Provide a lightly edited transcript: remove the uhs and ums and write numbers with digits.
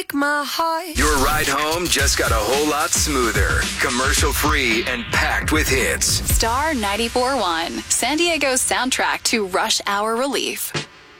break my heart. Your ride home just got a whole lot smoother, commercial-free, and packed with hits. Star 94.1, San Diego's soundtrack to Rush Hour Relief.